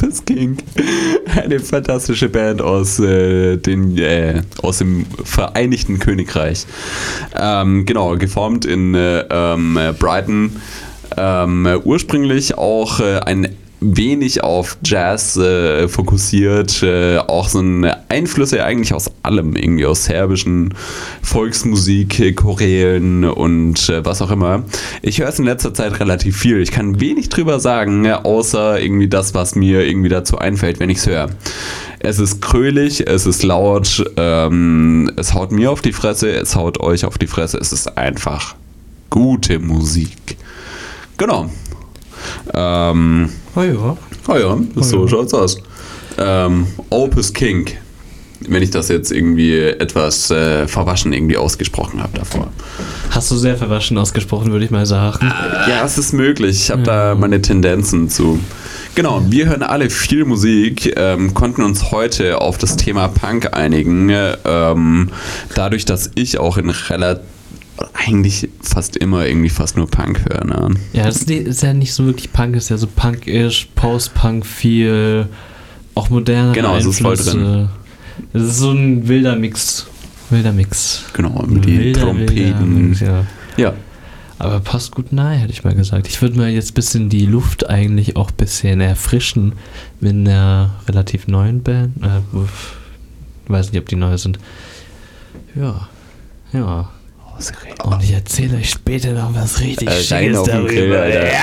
Opus King. Eine fantastische Band aus dem Vereinigten Königreich. Genau, geformt in Brighton. Ursprünglich auch ein wenig auf Jazz fokussiert, auch so Einflüsse eigentlich aus allem, irgendwie aus serbischen Volksmusik, Chorälen und was auch immer. Ich höre es in letzter Zeit relativ viel. Ich kann wenig drüber sagen, außer irgendwie das, was mir irgendwie dazu einfällt, wenn ich es höre. Es ist krölig, es ist laut, es haut mir auf die Fresse, es haut euch auf die Fresse. Es ist einfach gute Musik. Genau. So schaut's aus. Opus King, wenn ich das jetzt irgendwie etwas verwaschen irgendwie ausgesprochen habe davor. Hast du sehr verwaschen ausgesprochen, würde ich mal sagen. Ja, es ist möglich. Ich habe da meine Tendenzen zu. Genau, wir hören alle viel Musik, konnten uns heute auf das Thema Punk einigen. Dadurch, dass ich auch eigentlich fast immer irgendwie fast nur Punk höre. Ne? Ja, das ist ja nicht so wirklich Punk, ist ja so Punk-ish, Post-Punk viel, auch moderne Genau, es ist voll drin. Es ist so ein wilder Mix. Genau, mit den Trompeten. Ja. Aber passt gut nahe, hätte ich mal gesagt. Ich würde mal jetzt ein bisschen die Luft eigentlich auch ein bisschen erfrischen mit einer relativ neuen Band. Weiß nicht, ob die neu sind. Ja. Und ich erzähle euch später noch was richtig Schönes darüber.